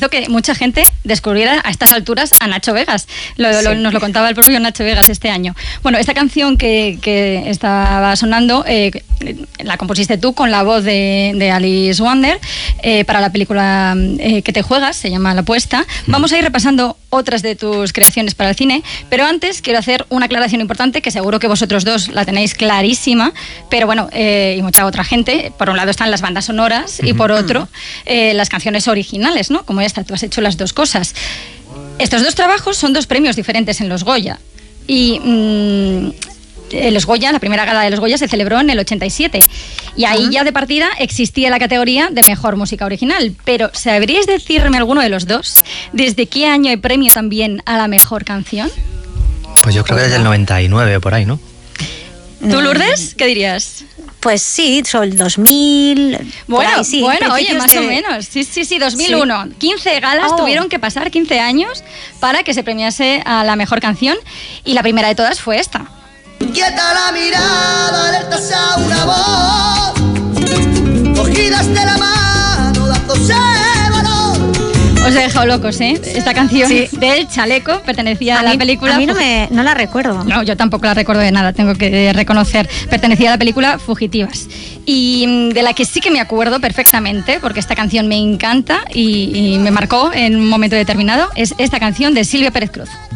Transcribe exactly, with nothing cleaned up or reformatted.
hizo que mucha gente descubriera a estas alturas a Nacho Vegas. Lo, sí. lo, nos lo contaba el propio Nacho Vegas este año. Bueno, esta canción que, que estaba sonando, eh, la compusiste tú con la voz de, de Alice Wonder eh, para la película eh, que te juegas, se llama La Apuesta. Vamos a ir repasando otras de tus creaciones para el cine, pero antes quiero hacer una aclaración importante que seguro que vosotros dos la tenéis clarísima, pero bueno, eh, y mucha otra gente. Por un lado están las bandas sonoras y por otro eh, las canciones originales, ¿no? Como esta, tú has hecho las dos cosas. Estos dos trabajos son dos premios diferentes en los Goya y mmm, los Goya, la primera gala de los Goya se celebró en el ochenta y siete y ahí ya de partida existía la categoría de mejor música original, pero ¿sabríais decirme alguno de los dos desde qué año hay premio también a la mejor canción? Pues yo creo que desde el noventa y nueve por ahí, ¿no? ¿Tú, Lourdes? ¿Qué dirías? Pues sí, sobre el dos mil. Bueno, ahí, sí, bueno, oye, más de... o menos. Sí, sí, sí, dos mil uno. Sí. quince galas oh. tuvieron que pasar, quince años, para que se premiase a la mejor canción. Y la primera de todas fue esta. Quieta la mirada, alertas a una voz, cogidas de la mano, dándose valor. Os he dejado locos, ¿eh? Esta canción sí. del Chaleco pertenecía a, a la mí, película... A mí no, me, no la recuerdo. No, yo tampoco la recuerdo de nada, tengo que reconocer. Pertenecía a la película Fugitivas. Y de la que sí que me acuerdo perfectamente, porque esta canción me encanta y, y me marcó en un momento determinado, es esta canción de Silvia Pérez Cruz.